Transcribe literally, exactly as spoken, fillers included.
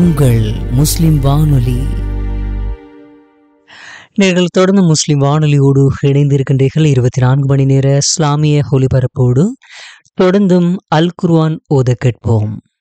உங்கள் முஸ்லிம் வானொலி. நீங்கள் தொடர்ந்து முஸ்லிம் வானொலியோடு இணைந்திருக்கின்றீர்கள். இருபத்தி நான்கு மணி நேர இஸ்லாமிய ஒலிபரப்போடு தொடர்ந்தும் அல் குர்ஆன் ஓத கேட்போம்.